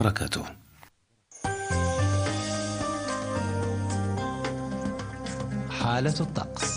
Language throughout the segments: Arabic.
وبركاته. حالة الطقس.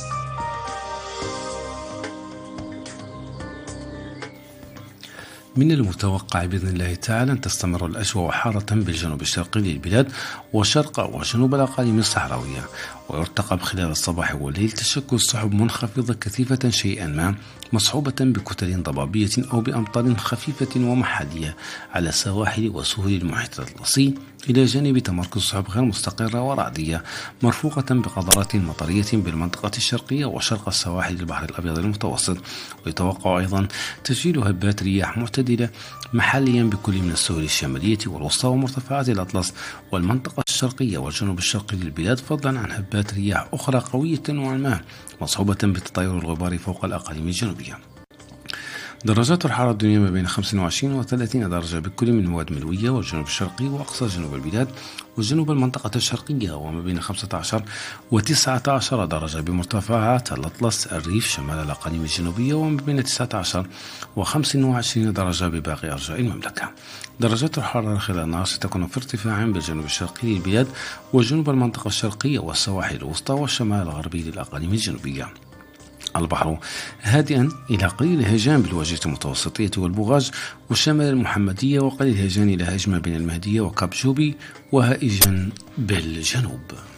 من المتوقع بإذن الله تعالى أن تستمر الأجواء حارة بالجنوب الشرقي للبلاد وشرق وجنوب الأقاليم الصحراوية، ويرتقب خلال الصباح والليل تشكل سحب منخفضة كثيفة شيئا ما مصحوبة بكتل ضبابية أو بأمطار خفيفة ومحلية على سواحل وسهول المحيط الأطلسي، إلى جانب تمركز سحب غير مستقرة ورعدية مرفوقة بقدرات مطرية بالمنطقة الشرقية وشرق السواحل البحر الأبيض المتوسط. ويتوقع أيضا تسجيل هبات رياح معتدلة محليا بكل من السهول الشمالية والوسطى ومرتفعات الأطلس والمنطقة الشرقية والجنوب الشرقي للبلاد، فضلا عن هبات رياح أخرى قوية نوعا ما مصحوبة بتطاير الغبار فوق الأقاليم الجنوبية. درجات الحرارة الدنيا ما بين 25 و 30 درجة بكل من مواد ملوية والجنوب الشرقي وأقصى جنوب البلاد وجنوب المنطقة الشرقية، وما بين 15 و 19 درجة بمرتفعات الأطلس الريف شمال الأقاليم الجنوبية، وما بين 19 و 25 درجة بباقي أرجاء المملكة. درجات الحرارة خلال النهار ستكون في ارتفاع بالجنوب الشرقي للبلاد وجنوب المنطقة الشرقية والسواحل الوسطى والشمال الغربي للأقاليم الجنوبية. البحر هادئا إلى قليل هيجان بالواجهة المتوسطية والبوغاج والشمال المحمدية، وقليل هيجان إلى هجمة بين المهدية وكاب جوبي، وهائجا بالجنوب.